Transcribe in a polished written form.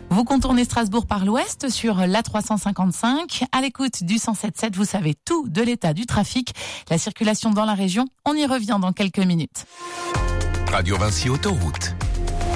Vous contournez Strasbourg par l'ouest sur l'A355. À l'écoute du 107.7, vous savez tout de l'état du trafic, la circulation dans la région. On y revient dans quelques minutes. Radio Vinci Autoroute.